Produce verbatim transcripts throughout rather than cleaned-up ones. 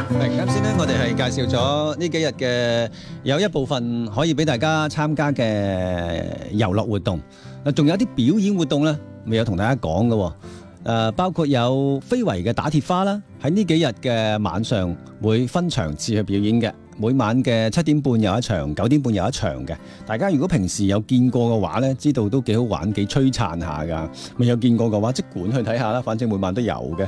係啱先咧，我哋係介紹咗呢幾日嘅有一部分可以俾大家參加嘅遊樂活動，啊，仲有啲表演活動咧，未有同大家講嘅。誒，包括有非遺嘅打鐵花啦，喺呢幾日嘅晚上會分場次去表演嘅。每晚嘅七點半有一場，九點半有一場嘅。大家如果平時有見過嘅話咧，知道都幾好玩，幾璀璨下噶。未有見過嘅話，即管去睇下啦，反正每晚都有嘅。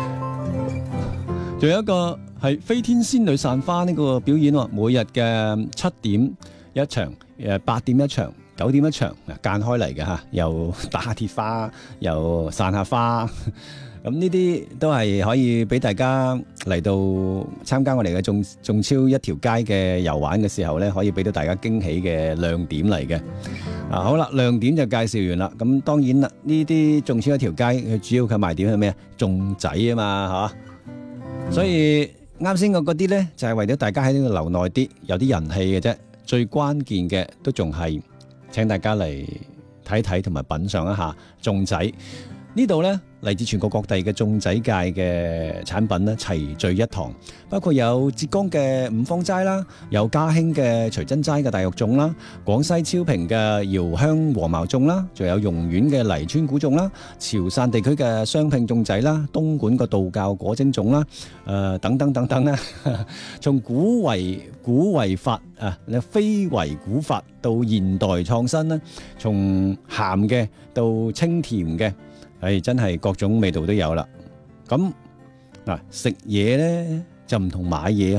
仲有一個係飛天仙女散花呢個表演喎，每日嘅七點一場，誒八點一場，九點一場，間開嚟嘅嚇，又打下鐵花，又散下花，咁呢啲都係可以俾大家嚟到參加我哋嘅中中超一條街嘅遊玩嘅時候呢，可以俾到大家驚喜嘅亮點嚟嘅。啊，好啦，亮點就介紹完啦。咁當然啦，呢啲中超一條街佢主要嘅賣點係咩啊？粽仔啊嘛，嚇。所以啱先嘅嗰啲呢，就係為咗大家喺呢度留耐啲，有啲人氣嘅啫。最關鍵嘅都仲係請大家嚟睇睇同埋品嚐一下粽仔。呢度呢，嚟自全國各地嘅粽仔界嘅產品呢，齊聚一堂，包括有浙江嘅五芳齋啦，有嘉興嘅徐真齋嘅大肉粽啦，廣西超平嘅瑤香和茅粽啦，仲有榕縣嘅黎川古粽啦，潮汕地區嘅雙拼粽仔啦，東莞嘅道教果蒸粽啦，誒、呃、等等等等啦，從古為古為法啊，非為古法到現代創新啦，從鹹嘅到清甜嘅。係真係各種味道都有啦，咁嗱食嘢咧就唔同買嘢。